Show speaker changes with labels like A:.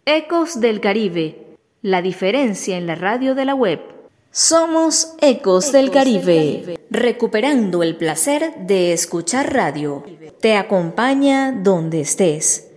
A: Ecos del Caribe, la diferencia en la radio de la web. Somos Ecos del Caribe, recuperando el placer de escuchar radio. Te acompaña donde estés.